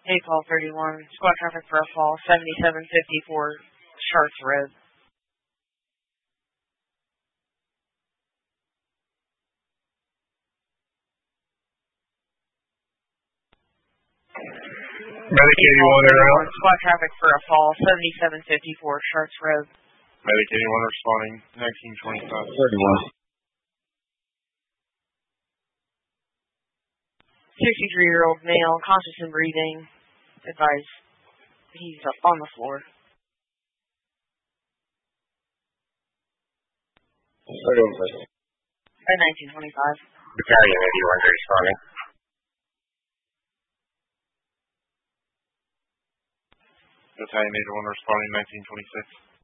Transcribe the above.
Hey, call 31. Squad traffic for a fall, 7754 Sharks Road. Medic 81 en route. Squad traffic for a fall, 7754 Sharks Road. Medic 81 responding, 1925. 31. 63-year-old male, conscious and breathing. Advise he's up on the floor. 31, please. At 1925. Battalion 81 responding. Battalion 81 responding, 1926.